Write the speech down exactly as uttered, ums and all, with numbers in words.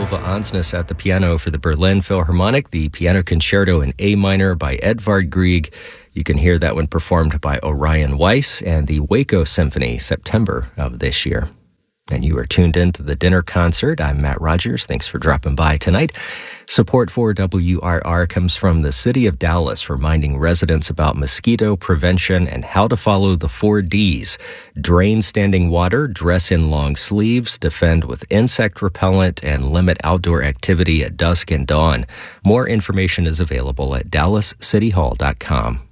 Ylva Ansnes at the piano for the Berlin Philharmonic, the Piano Concerto in A minor by Edvard Grieg. You can hear that one performed by Orion Weiss, and the Waco Symphony, September of this year. And you are tuned in to the Dinner Concert. I'm Matt Rogers. Thanks for dropping by tonight. Support for W R R comes from the City of Dallas, reminding residents about mosquito prevention and how to follow the four Ds. Drain standing water, dress in long sleeves, defend with insect repellent, and limit outdoor activity at dusk and dawn. More information is available at dallas city hall dot com.